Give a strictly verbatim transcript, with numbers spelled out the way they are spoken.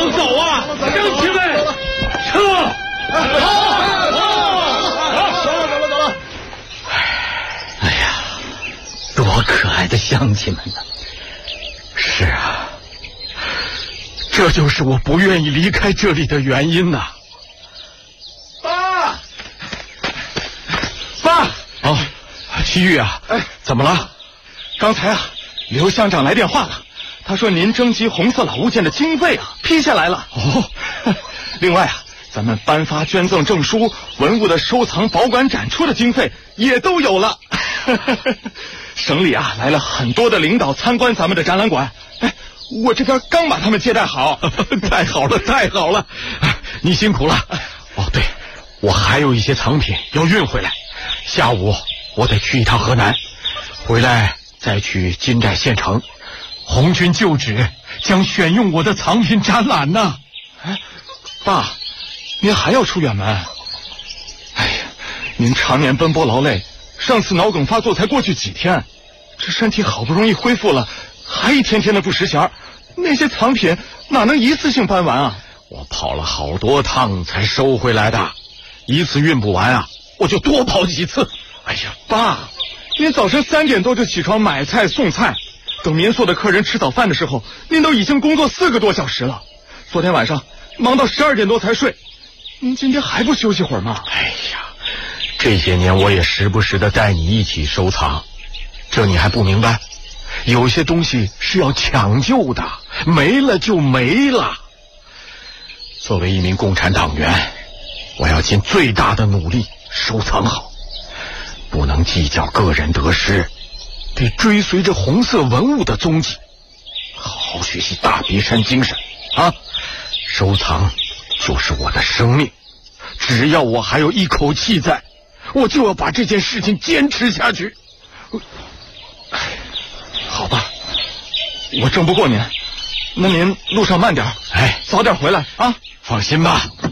能走啊！乡亲们，撤！ 走走了走了走了！ 哎呀，多可爱的乡亲们呢！是啊，这就是我不愿意离开这里的原因呐、啊。 爸，爸！ 哦，西域啊， 哎， 怎么了？ 刚才啊，刘乡长来电话了，他说您征集红色老物件的经费啊批下来了。 哦， 另外啊，咱们颁发捐赠证书、文物的收藏、保管、展出的经费也都有了。省里啊来了很多的领导参观咱们的展览馆，哎，我这边刚把他们接待好。 太好了，太好了，你辛苦了。哦，对，我还有一些藏品要运回来，下午我得去一趟河南，回来再去金寨县城。红军旧址将选用我的藏品展览呢。 哎，爸，您还要出远门？哎呀，您常年奔波劳累，上次脑梗发作才过去几天，这身体好不容易恢复了，还一天天的不识闲，那些藏品哪能一次性搬完啊？ 我跑了好多趟才收回来的，一次运不完啊，我就多跑几次。 哎呀，爸，您早晨三点多就起床买菜送菜，等民宿的客人吃早饭的时候，您都已经工作四个多小时了。昨天晚上忙到十二点多才睡，您今天还不休息会儿吗？ 哎呀，这些年我也时不时的带你一起收藏，这你还不明白？有些东西是要抢救的，没了就没了。作为一名共产党员，我要尽最大的努力收藏好，不能计较个人得失，得追随着红色文物的踪迹，好好学习大别山精神啊！收藏就是我的生命，只要我还有一口气在，我就要把这件事情坚持下去。 好吧，我争不过您，那您路上慢点， 哎， 早点回来啊！ 放心吧。